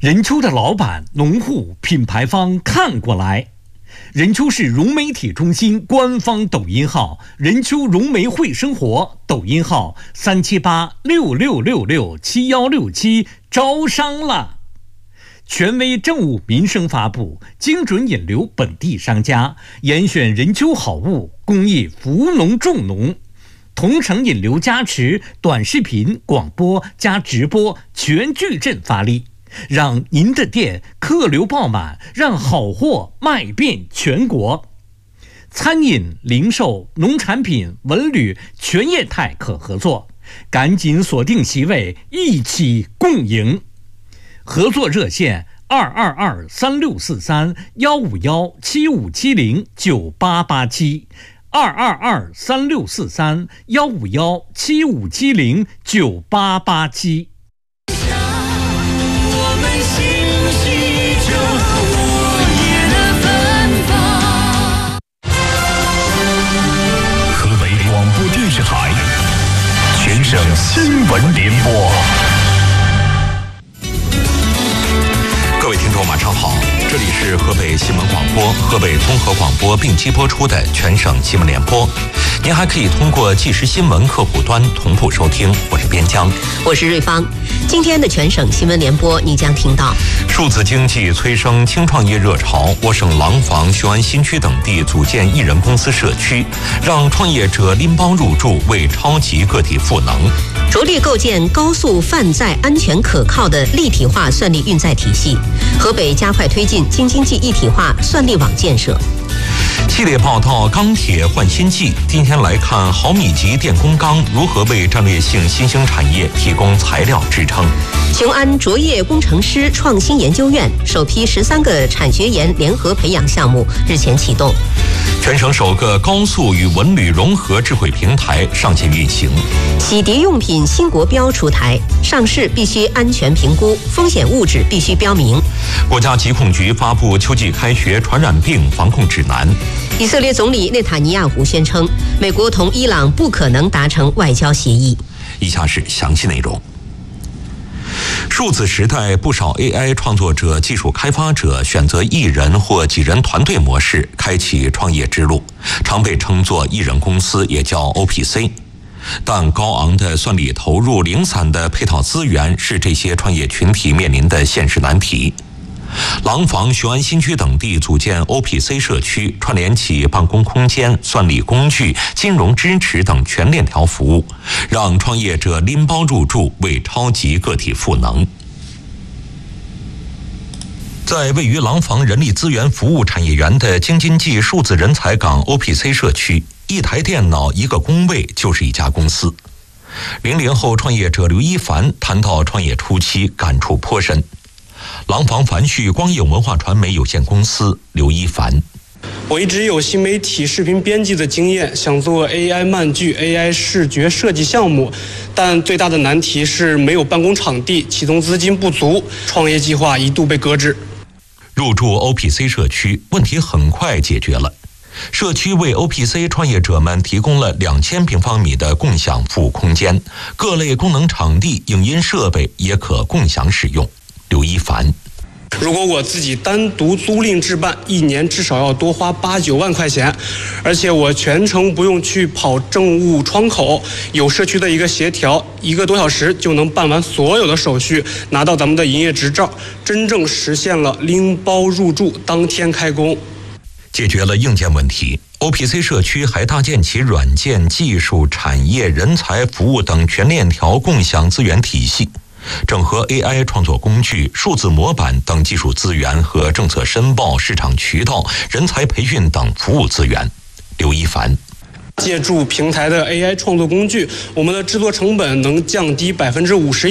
任丘的老板、农户、品牌方看过来。任丘市融媒体中心官方抖音号任丘融媒会生活，抖音号37866667167招商了。权威政务民生发布，精准引流本地商家，严选任丘好物，公益扶农助农，同城引流加持，短视频、广播加直播全矩阵发力，让您的店客流爆满，让好货卖遍全国。餐饮、零售、农产品、文旅全业态可合作，赶紧锁定席位，一起共赢。合作热线222-3643-151-7570-9887222-3643-151-7570-9887。 河北广播电视台全省新闻联播。 各位听众晚上好，这里是河北新闻广播、河北综合广播并机播出的全省新闻联播。您还可以通过即时新闻客户端同步收听。我是边疆， 我是瑞芳。今天的全省新闻联播，你将听到： 数字经济催生轻创业热潮，我省廊坊、雄安新区等地组建一人公司社区，让创业者拎包入驻，为超级个体赋能。 着力构建高速泛载安全可靠的立体化算力运载体系。河北加快推进京津冀一体化算力网建设。 系列报道钢铁换新纪，今天来看毫米级电工钢如何为战略性新兴产业提供材料支撑。 雄安卓越工程师创新研究院首批13个产学研联合培养项目日前启动。 全省首个高速与文旅融合智慧平台上线运行。 洗涤用品新国标出台，上市必须安全评估，风险物质必须标明。 国家疾控局发布秋季开学传染病防控指南。 以色列总理内塔尼亚胡宣称，美国同伊朗不可能达成外交协议。 以下是详细内容。数字时代，不少 AI 创作者、技术开发者选择一人或几人团队模式，开启创业之路，常被称作一人公司，也叫 OPC。但高昂的算力投入、零散的配套资源，是这些创业群体面临的现实难题。廊坊、雄安新区等地组建 OPC 社区，串联起办公空间、算力工具、金融支持等全链条服务，让创业者拎包入驻，为超级个体赋能。在位于廊坊人力资源服务产业园的京津冀数字人才港 OPC 社区，一台电脑、一个工位就是一家公司。00后创业者刘一凡谈到创业初期，感触颇深。廊坊凡旭光影文化传媒有限公司刘一凡： 我一直有新媒体视频编辑的经验，想做 AI 漫剧、AI 视觉设计项目，但最大的难题是没有办公场地，启动资金不足，创业计划一度被搁置。 入驻 OPC 社区，问题很快解决了。社区为 OPC 创业者们提供了2000平方米的共享服务空间，各类功能场地、影音设备也可共享使用。刘一凡： 如果我自己单独租赁置办，一年至少要多花8-9万块钱，而且我全程不用去跑政务窗口，有社区的一个协调，1个多小时就能办完所有的手续，拿到咱们的营业执照，真正实现了拎包入驻，当天开工。 解决了硬件问题， OPC 社区还搭建起软件、技术、产业、人才、服务等全链条共享资源体系，整合 AI 创作工具、数字模板等技术资源和政策申报、市场渠道、人才培训等服务资源。刘一凡： 借助平台的 AI 创作工具，我们的制作成本能降低50%。